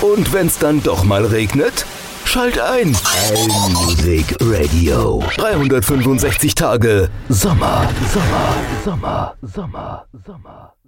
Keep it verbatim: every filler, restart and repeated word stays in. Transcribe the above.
Und wenn's dann doch mal regnet? Schalt ein. Allmusic Radio. dreihundertfünfundsechzig Tage Sommer, Sommer, Sommer, Sommer, Sommer.